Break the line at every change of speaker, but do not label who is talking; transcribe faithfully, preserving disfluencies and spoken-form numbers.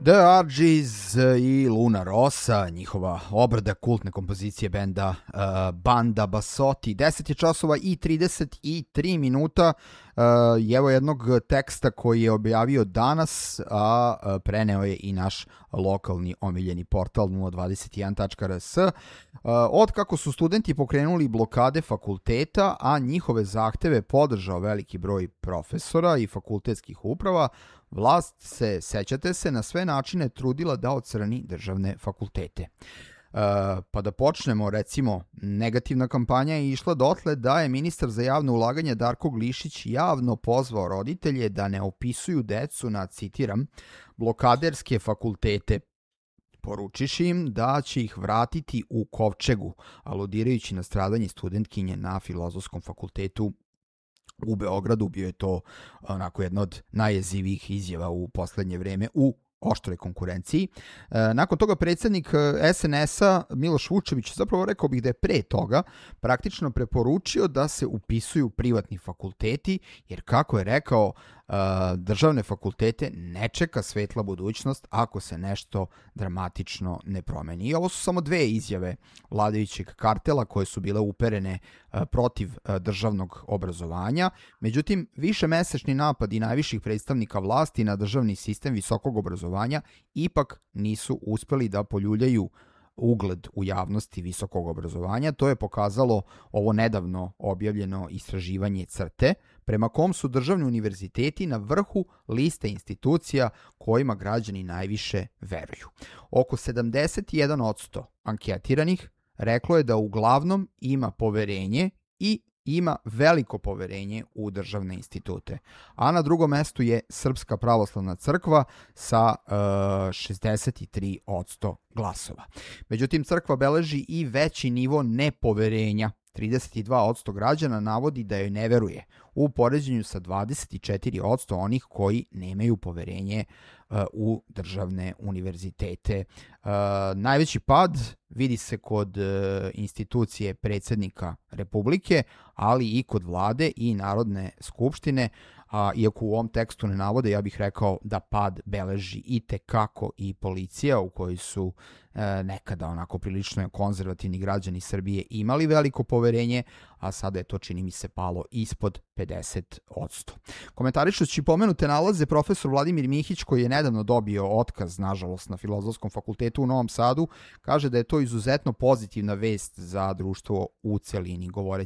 The Argies i Luna Rossa, njihova obrada kultne kompozicije benda uh, Banda Bassotti. deset je časova i trideset tri minuta. Uh, evo jednog teksta koji je objavio danas, a uh, preneo je i naš lokalni omiljeni portal nula dvadeset jedan tačka r s. Uh, od kako su studenti pokrenuli blokade fakulteta, a njihove zahteve podržao veliki broj profesora i fakultetskih uprava, vlast se, sećate se, na sve načine trudila da ocrni državne fakultete. Uh, pa da počnemo, recimo, negativna kampanja je išla dotle da je ministar za javno ulaganje Darko Glišić javno pozvao roditelje da ne upisuju decu na, citiram, blokaderske fakultete, poručiši im da će ih vratiti u kovčegu, aludirajući na stradanje studentkinje na Filozofskom fakultetu u Beogradu. Bio je to onako jedna od najjezivijih izjava u poslednje vreme u oštroj konkurenciji. E, nakon toga predsjednik S N S-a Miloš Vučević, zapravo rekao bih da je pre toga praktično preporučio da se upisuju privatni fakulteti, jer kako je rekao, e, državne fakultete ne čeka svetla budućnost ako se nešto dramatično ne promeni. I ovo su samo dve izjave vladajućeg kartela koje su bile uperene e, protiv e, državnog obrazovanja. Međutim, višemesečni napad i najviših predstavnika vlasti na državni sistem visokog obrazovanja ipak nisu uspeli da poljuljaju ugled u javnosti visokog obrazovanja. To je pokazalo ovo nedavno objavljeno istraživanje CRTE, prema kom su državni univerziteti na vrhu liste institucija kojima građani najviše veruju. Oko sedamdeset jedan posto anketiranih reklo je da uglavnom ima poverenje i ima veliko poverenje u državne institute. A na drugom mestu je Srpska pravoslavna crkva sa uh, šezdeset tri posto glasova. Međutim, crkva beleži i veći nivo nepoverenja. trideset dva posto građana navodi da joj ne veruje, u poređenju sa dvadeset četiri posto onih koji nemaju poverenje uh, u državne univerzitete. Uh, najveći pad vidi se kod uh, institucije predsjednika Republike, ali i kod vlade i Narodne skupštine, a iako u ovom tekstu ne navode, ja bih rekao da pad beleži i tekako i policija, u kojoj su e, nekada onako prilično konzervativni građani Srbije imali veliko poverenje, a sada je to, čini mi se, palo ispod pedeset posto. Komentarišući pomenute nalaze, profesor Vladimir Mihić, koji je nedavno dobio otkaz, nažalost, na Filozofskom fakultetu u Novom Sadu, kaže da je to izuzetno pozitivna vest za društvo u celini, govoreći